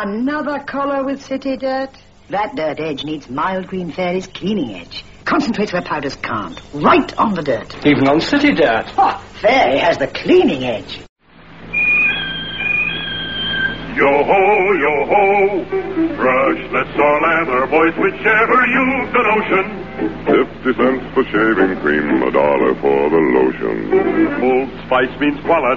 Another collar with city dirt? That dirt edge needs Mild Green Fairy's cleaning edge. Concentrates where powders can't. Right on the dirt. Even on city dirt. Oh, Fairy has the cleaning edge. Yo-ho, yo-ho, brush, let's all lather, boys, whichever you've the notion. 50 cents for shaving cream, $1 for the lotion. Old Spice means quality.